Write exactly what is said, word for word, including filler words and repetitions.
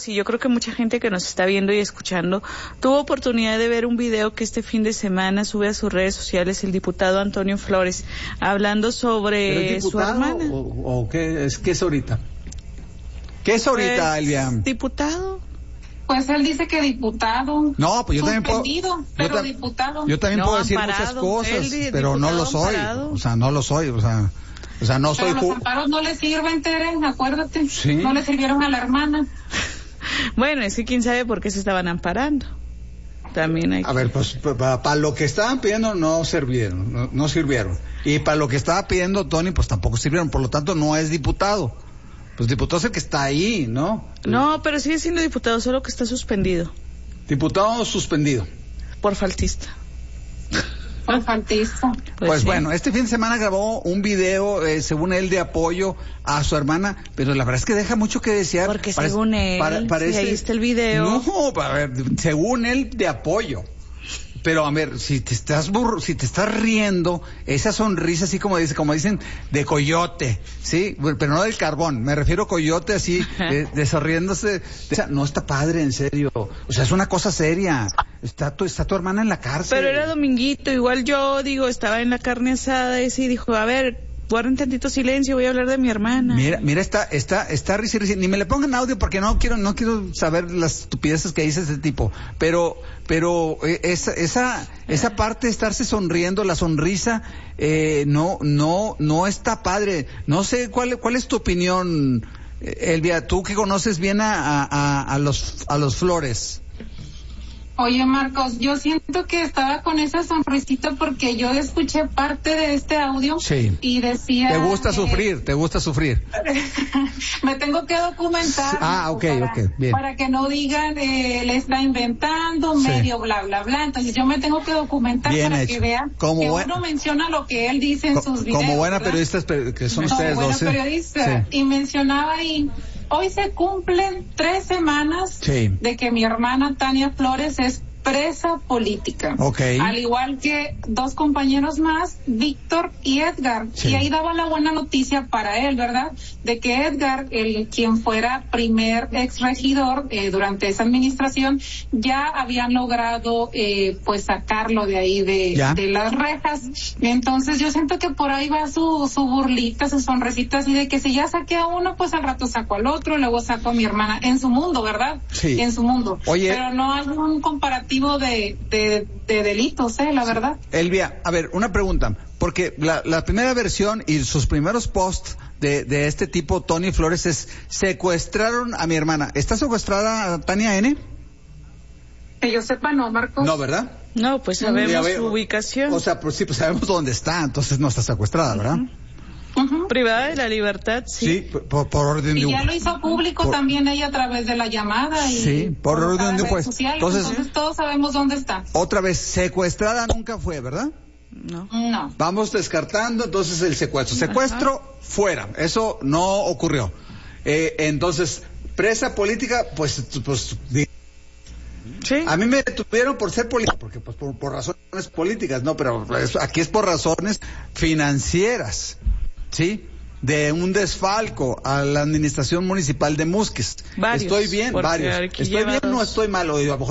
amigos, y yo creo que mucha gente que nos está viendo y escuchando tuvo oportunidad de ver un video que este fin de semana sube a sus redes sociales el diputado Antonio Flores, hablando sobre su hermana. ¿O, o qué es, qué es ahorita? ¿Qué es ahorita, Pues, Elvia? Diputado. Pues él dice que diputado. No, pues yo también puedo. Pero yo ta- diputado. Yo también No, puedo decir amparado. muchas cosas, Él di- pero no lo diputado soy. amparado. O sea, no lo soy. O sea, o sea no soy. Pero los ju- amparos no le sirven, Tere, acuérdate. Sí. No le sirvieron a la hermana. Bueno, es que quién sabe por qué se estaban amparando. También hay A ver, pues para, para lo que estaban pidiendo no sirvieron, no, no sirvieron. Y para lo que estaba pidiendo Tony, pues tampoco sirvieron. Por lo tanto, no es diputado. Pues diputado es el que está ahí, ¿no? No, pero sigue siendo diputado, solo que está suspendido Diputado suspendido. por faltista. Por faltista. Pues, Pues sí. bueno, este fin de semana grabó un video, eh, según él, de apoyo a su hermana, pero la verdad es que deja mucho que desear. Porque Parece- según él, para- parece- si ahí está el video. No, a ver, según él, de apoyo. Pero a ver, si te estás burro, si te estás riendo, esa sonrisa así como dice, como dicen, de coyote, ¿sí? Pero no del carbón, me refiero a coyote así, de, de sonriéndose. O sea, no está padre, en serio. O sea, es una cosa seria. Está tu, está tu hermana en la cárcel. Pero era dominguito, igual yo digo, estaba en la carne asada ese y dijo, a ver, guarden tantito silencio, voy a hablar de mi hermana. Mira, mira, está, está, está risa y risa. Ni me le pongan audio porque no quiero, no quiero saber las estupideces que dice ese tipo. Pero, pero eh, esa, esa, esa parte de estarse sonriendo, la sonrisa, eh, no, no, no está padre. No sé cuál, cuál es tu opinión, eh, Elvia, tú que conoces bien a, a, a los, a los Flores. Oye, Marcos, yo siento que estaba con esa sonrisita porque yo escuché parte de este audio Sí. y decía... Te gusta eh, sufrir, te gusta sufrir. me tengo que documentar. Ah, ok, para, ok, bien. Para que no digan, eh, le está inventando, Sí. medio bla, bla, bla. Entonces yo me tengo que documentar Bien para hecho. que vean Como que buen- uno menciona lo que él dice en Co- sus videos. como buena ¿verdad? periodista espe- que son Como ustedes buena dos. ¿eh? periodista. Sí. Y mencionaba ahí, hoy se cumplen tres semanas Sí. de que mi hermana Tania Flores es presa política. Ok. Al igual que dos compañeros más, Víctor y Edgar. Sí. Y ahí daba la buena noticia para él, ¿verdad? De que Edgar, el quien fuera primer ex regidor eh, durante esa administración, ya habían logrado eh, pues sacarlo de ahí de, Ya. de las rejas. Entonces yo siento que por ahí va su, su burlita, su sonrisita así de que si ya saqué a uno, pues al rato saco al otro, luego saco a mi hermana en su mundo, ¿verdad? Sí. En su mundo. Oye. Pero no hay un comparativo de, de, de delitos, ¿eh? La verdad. Elvia, a ver, una pregunta, porque la, la primera versión y sus primeros posts de, de este tipo, Tony Flores, es secuestraron a mi hermana. ¿Está secuestrada Tania N? Que yo sepa, no, Marcos. No, ¿verdad? No, pues Ya sabemos ve- su ubicación. O sea, pues sí, pues sabemos dónde está, entonces no está secuestrada, ¿verdad? Ujú. Privada de la libertad, sí. Sí, por, por orden Y de ya un... lo hizo público por- también ella a través de la llamada y Sí, por las orden de un redes juez. sociales. Entonces- Entonces, todos sabemos dónde está. Otra vez, secuestrada nunca fue, ¿verdad? No. No. Vamos descartando entonces el secuestro. Secuestro, fuera. Eso no ocurrió. Eh, entonces, presa política, pues, pues di- Sí. a mí me detuvieron por ser política, porque pues por, por razones políticas, no, pero es- aquí es por razones financieras, ¿sí? De un desfalco a la administración municipal de Musquis. Varios, Estoy bien, porque varios. aquí Estoy lleva bien, no dos. estoy mal. O a lo mejor